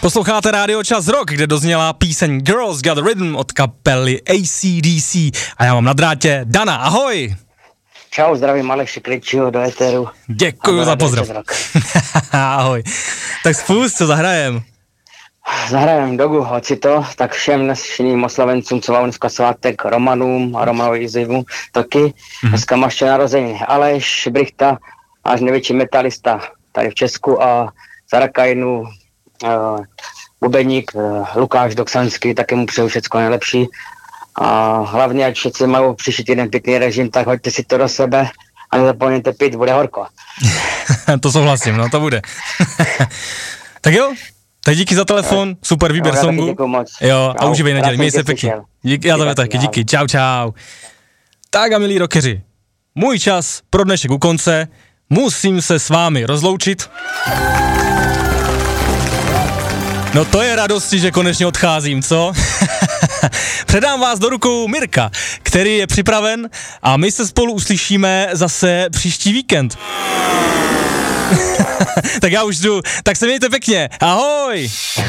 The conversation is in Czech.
Posloucháte Rádio Čas Rock, kde dozněla píseň Girls Got Rhythm od kapely AC/DC a já mám na drátě Dana, ahoj! Čau, zdravím Aleši Kličího do éteru. Děkuju za pozdrav. Ahoj. Tak spust, co zahrajem? Zahrajem Dogu, hoci to, tak všem dnešním oslavencům, co mám dneska svátek, Romanům a Romanovi Izimu taky. Dneska máš narozeniny Aleš Brichta, až největší metalista tady v Česku a za Rakajnu bubeník Lukáš Doksanský, taky mu přeju všecko nejlepší. A hlavně, ať všichni mají příští týden pěkný režim, tak hoďte si to do sebe a nezapomeňte pít, bude horko. To souhlasím, no to bude. Tak jo, tak díky za telefon, super výběr songu. Děkuji moc. Jo, a užívej neděli, měj se pěkně. Díky, já tebe taky, díky, čau. Tak a milí rockeři, můj čas pro dnešek u konce, musím se s vámi rozloučit. No to je radosti, že konečně odcházím, co? Předám vás do rukou Mirka, který je připraven a my se spolu uslyšíme zase příští víkend. Tak já už jdu, tak se mějte pěkně, ahoj!